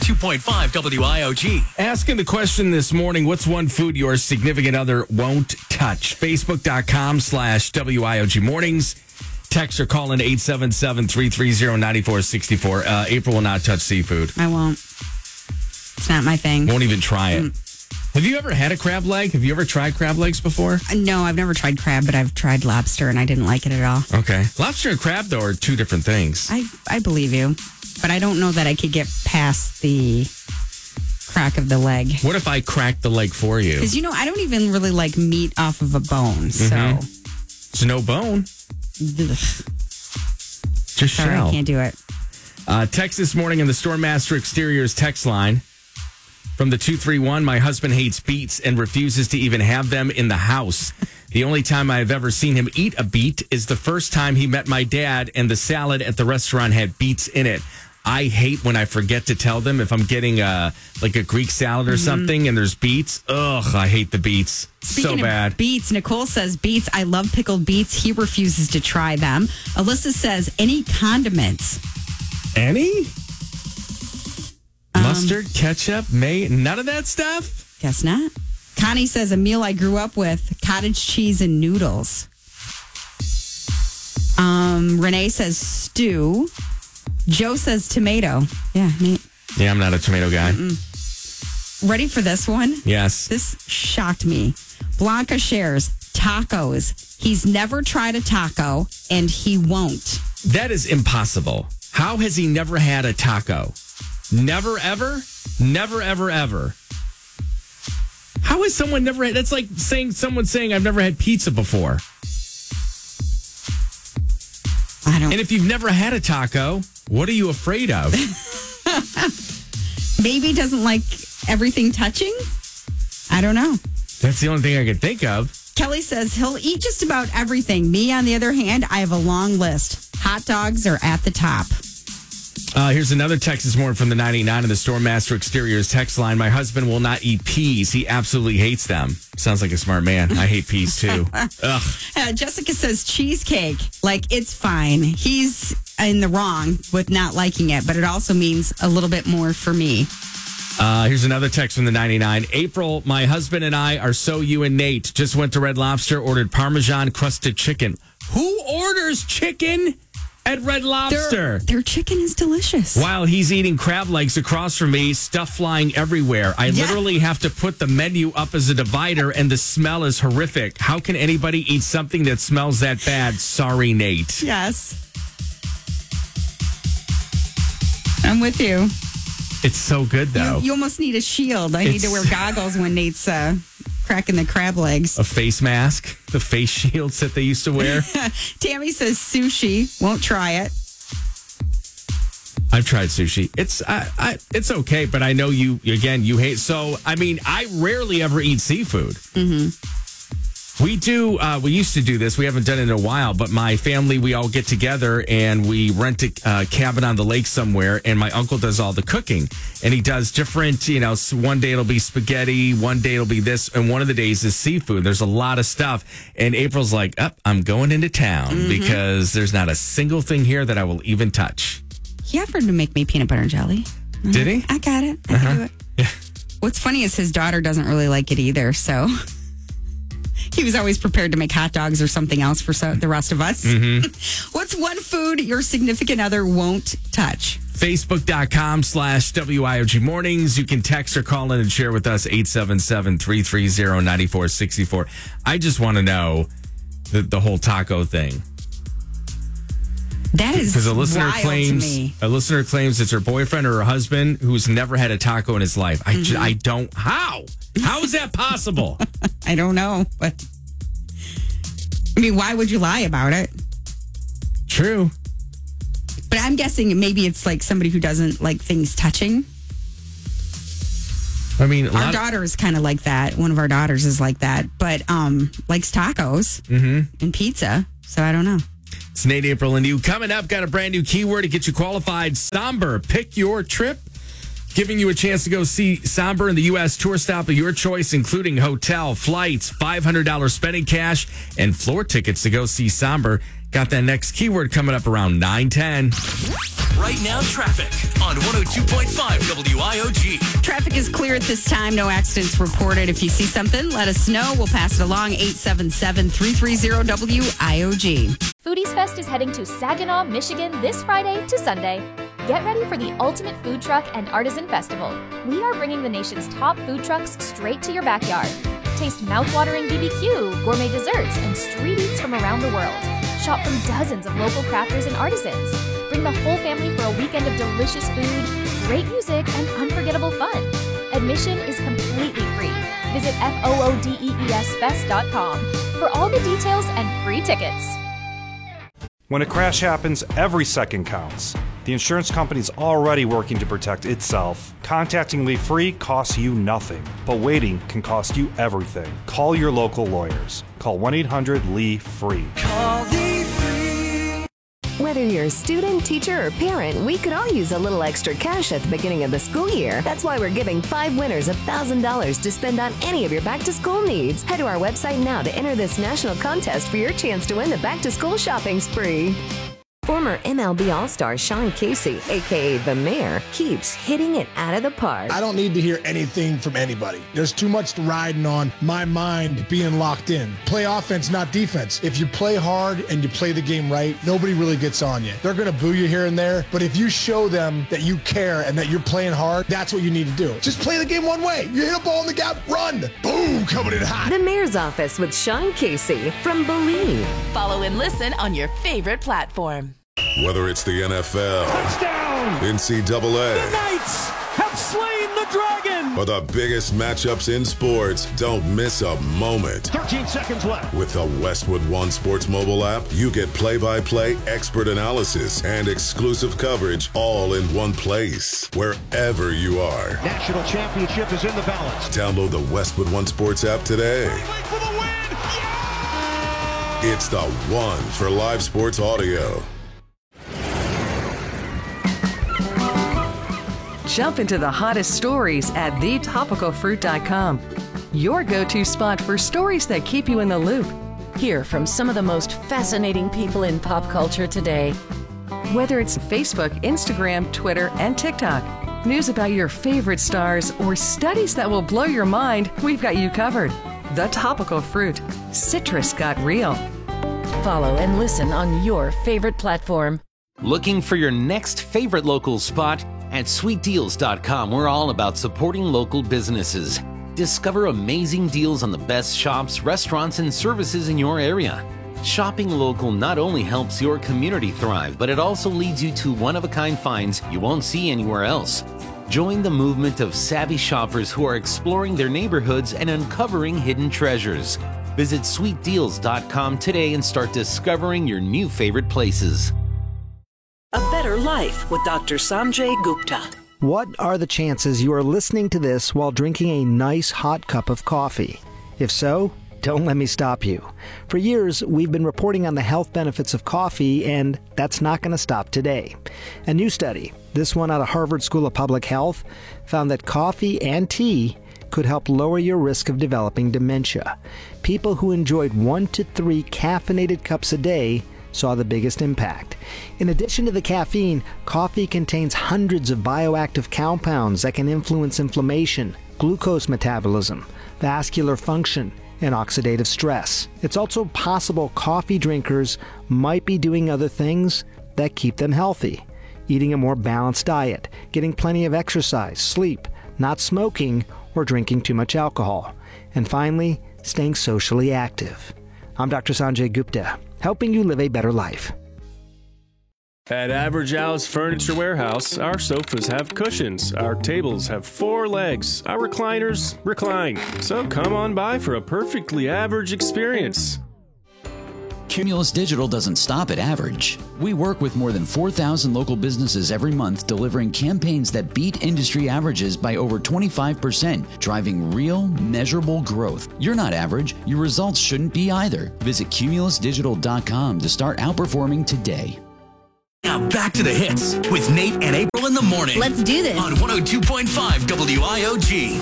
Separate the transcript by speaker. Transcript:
Speaker 1: 92.5 WIOG.
Speaker 2: Asking the question this morning, what's one food your significant other won't touch? Facebook.com/WIOG mornings. Text or call in 877-330-9464. April will not touch seafood.
Speaker 3: I won't. It's not my thing.
Speaker 2: Won't even try it. Have you ever had a crab leg? Have you ever tried crab legs before?
Speaker 3: No, I've never tried crab, but I've tried lobster and I didn't like it at all.
Speaker 2: Okay. Lobster and crab, though, are two different things.
Speaker 3: I believe you, but I don't know that I could get past the crack of the leg.
Speaker 2: What if I cracked the leg for you?
Speaker 3: Because, I don't even really like meat off of a bone, so.
Speaker 2: It's no bone.
Speaker 3: Ugh.
Speaker 2: Just
Speaker 3: Sorry,
Speaker 2: shell.
Speaker 3: I can't do it.
Speaker 2: Text this morning on the Stormmaster Exteriors text line from the 231. My husband hates beets and refuses to even have them in the house. The only time I've ever seen him eat a beet is the first time he met my dad, and the salad at the restaurant had beets in it. I hate when I forget to tell them if I'm getting a Greek salad or something and there's beets. Ugh, I hate the beets.
Speaker 3: Speaking
Speaker 2: so bad.
Speaker 3: Of beets, Nicole says beets. I love pickled beets. He refuses to try them. Alyssa says any condiments.
Speaker 2: Any? Mustard, ketchup, none of that stuff?
Speaker 3: Guess not. Connie says a meal I grew up with, cottage cheese and noodles. Renee says stew. Joe says tomato. Yeah, neat.
Speaker 2: Yeah, I'm not a tomato guy.
Speaker 3: Ready for this one?
Speaker 2: Yes.
Speaker 3: This shocked me. Blanca shares tacos. He's never tried a taco and he won't.
Speaker 2: That is impossible. How has he never had a taco? Never, ever? Never, ever, ever. How has someone never had... That's like someone saying, I've never had pizza before.
Speaker 3: I don't...
Speaker 2: And if you've never had a taco, what are you afraid of?
Speaker 3: Maybe doesn't like everything touching? I don't know.
Speaker 2: That's the only thing I can think of.
Speaker 3: Kelly says he'll eat just about everything. Me, on the other hand, I have a long list. Hot dogs are at the top.
Speaker 2: Here's another text this morning from the 99 of the Stormmaster Exteriors text line. My husband will not eat peas. He absolutely hates them. Sounds like a smart man. I hate peas too. Ugh.
Speaker 3: Jessica says cheesecake. Like, it's fine. He's in the wrong with not liking it, but it also means a little bit more for me.
Speaker 2: Here's another text from the 99. April, my husband and I are so you and Nate. Just went to Red Lobster, ordered Parmesan crusted chicken. Who orders chicken at Red Lobster?
Speaker 3: Their chicken is delicious.
Speaker 2: While he's eating crab legs across from me, stuff flying everywhere. I literally have to put the menu up as a divider, and the smell is horrific. How can anybody eat something that smells that bad? Sorry, Nate.
Speaker 3: Yes. I'm with you.
Speaker 2: It's so good, though.
Speaker 3: You almost need a shield. I need to wear goggles when Nate's cracking the crab legs.
Speaker 2: A face mask, the face shields that they used to wear.
Speaker 3: Tammy says sushi. Won't try it.
Speaker 2: I've tried sushi. It's okay, but I know you hate. So, I mean, I rarely ever eat seafood. Mm-hmm. We used to do this. We haven't done it in a while, but my family, we all get together and we rent a cabin on the lake somewhere, and my uncle does all the cooking. And he does different, one day it'll be spaghetti, one day it'll be this, and one of the days is seafood. There's a lot of stuff. And April's like, I'm going into town because there's not a single thing here that I will even touch.
Speaker 3: He offered to make me peanut butter and jelly.
Speaker 2: Did he?
Speaker 3: I got it. I can do it.
Speaker 2: Yeah. What's
Speaker 3: funny is his daughter doesn't really like it either, so... He was always prepared to make hot dogs or something else for the rest of us. Mm-hmm. What's one food your significant other won't touch?
Speaker 2: Facebook.com/WIOG mornings. You can text or call in and share with us 877-330-9464. I just want to know the whole taco thing.
Speaker 3: That is
Speaker 2: because a listener
Speaker 3: wild
Speaker 2: claims
Speaker 3: to me.
Speaker 2: It's her boyfriend or her husband who's never had a taco in his life. I don't. How is that possible?
Speaker 3: I don't know, but I mean, why would you lie about it?
Speaker 2: True.
Speaker 3: But I'm guessing maybe it's like somebody who doesn't like things touching.
Speaker 2: I mean,
Speaker 3: our daughter is kind of like that. One of our daughters is like that, but likes tacos and pizza. So I don't know.
Speaker 2: It's Nate, April, and you. Coming up, got a brand new keyword to get you qualified. Somber. Pick your trip. Giving you a chance to go see Somber in the U.S. tour stop of your choice, including hotel, flights, $500 spending cash, and floor tickets to go see Somber. Got that next keyword coming up around 9:10.
Speaker 1: Right now, traffic on 102.5 WIOG.
Speaker 3: Traffic is clear at this time. No accidents reported. If you see something, let us know. We'll pass it along. 877-330-WIOG.
Speaker 4: Foodies Fest is heading to Saginaw, Michigan this Friday to Sunday. Get ready for the ultimate food truck and artisan festival. We are bringing the nation's top food trucks straight to your backyard. Taste mouth-watering BBQ, gourmet desserts, and street eats from around the world. Shop from dozens of local crafters and artisans. Bring the whole family for a weekend of delicious food, great music, and unforgettable fun. Admission is completely free. Visit FOODEESFest.com for all the details and free tickets.
Speaker 5: When a crash happens, every second counts. The insurance company's already working to protect itself. Contacting Lee Free costs you nothing, but waiting can cost you everything. Call your local lawyers. Call 1-800-LEE-FREE.
Speaker 1: Call Lee Free.
Speaker 6: Whether you're a student, teacher, or parent, we could all use a little extra cash at the beginning of the school year. That's why we're giving 5 winners $1,000 to spend on any of your back-to-school needs. Head to our website now to enter this national contest for your chance to win the back-to-school shopping spree. Former MLB All-Star Sean Casey, a.k.a. The Mayor, keeps hitting it out of the park.
Speaker 7: I don't need to hear anything from anybody. There's too much riding on my mind being locked in. Play offense, not defense. If you play hard and you play the game right, nobody really gets on you. They're going to boo you here and there, but if you show them that you care and that you're playing hard, that's what you need to do. Just play the game one way. You hit a ball in the gap, run. Boom, coming in hot.
Speaker 6: The Mayor's Office with Sean Casey from Believe.
Speaker 8: Follow and listen on your favorite platform.
Speaker 9: Whether it's the NFL,
Speaker 7: Touchdown!
Speaker 9: NCAA,
Speaker 7: The Knights have slain the dragon!
Speaker 9: or the biggest matchups in sports, don't miss a moment.
Speaker 7: 13 seconds left.
Speaker 9: With the Westwood One Sports mobile app, you get play-by-play expert analysis and exclusive coverage all in one place, wherever you are.
Speaker 7: National championship is in the balance.
Speaker 9: Download the Westwood One Sports app today.
Speaker 7: For the win! Yeah!
Speaker 9: It's the one for live sports audio.
Speaker 10: Jump into the hottest stories at thetopicalfruit.com. Your go-to spot for stories that keep you in the loop.
Speaker 8: Hear from some of the most fascinating people in pop culture today.
Speaker 10: Whether it's Facebook, Instagram, Twitter, and TikTok, news about your favorite stars, or studies that will blow your mind, we've got you covered. The Topical Fruit. Citrus got real.
Speaker 8: Follow and listen on your favorite platform.
Speaker 11: Looking for your next favorite local spot? At sweetdeals.com, we're all about supporting local businesses. Discover amazing deals on the best shops, restaurants, and services in your area. Shopping local not only helps your community thrive, but it also leads you to one-of-a-kind finds you won't see anywhere else. Join the movement of savvy shoppers who are exploring their neighborhoods and uncovering hidden treasures. Visit sweetdeals.com today and start discovering your new favorite places.
Speaker 12: A Better Life with Dr. Sanjay Gupta.
Speaker 13: What are the chances you are listening to this while drinking a nice hot cup of coffee? If so, don't let me stop you. For years, we've been reporting on the health benefits of coffee, and that's not going to stop today. A new study, this one out of Harvard School of Public Health, found that coffee and tea could help lower your risk of developing dementia. People who enjoyed 1 to 3 caffeinated cups a day saw the biggest impact. In addition to the caffeine, coffee contains hundreds of bioactive compounds that can influence inflammation, glucose metabolism, vascular function, and oxidative stress. It's also possible coffee drinkers might be doing other things that keep them healthy. Eating a more balanced diet, getting plenty of exercise, sleep, not smoking, or drinking too much alcohol. And finally, staying socially active. I'm Dr. Sanjay Gupta, helping you live a better life.
Speaker 14: At Average Al's Furniture Warehouse, our sofas have cushions, our tables have 4 legs, our recliners recline. So come on by for a perfectly average experience.
Speaker 15: Cumulus Digital doesn't stop at average. We work with more than 4,000 local businesses every month, delivering campaigns that beat industry averages by over 25%, driving real, measurable growth. You're not average. Your results shouldn't be either. Visit cumulusdigital.com to start outperforming today.
Speaker 1: Now back to the hits with Nate and April in the morning.
Speaker 16: Let's do this.
Speaker 1: On 102.5 WIOG.